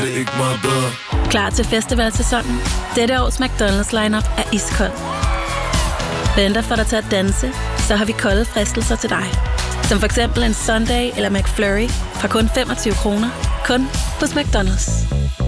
Det er ikke meget bedre. Klar til festivalsæsonen? Dette års McDonald's lineup er iskold. Venter for dig til at danse, så har vi kolde fristelser til dig. Som for eksempel en Sunday eller McFlurry fra kun 25 kroner. Kun hos McDonald's.